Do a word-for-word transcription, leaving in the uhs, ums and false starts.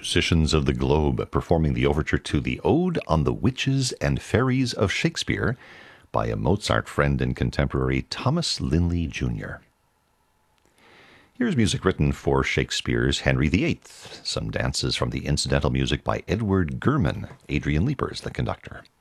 musicians of the globe performing the overture to the Ode on the Witches and Fairies of Shakespeare by a Mozart friend and contemporary, Thomas Linley Junior Here's music written for Shakespeare's Henry the Eighth, some dances from the incidental music by Edward Gurman, Adrian Leeper is the conductor.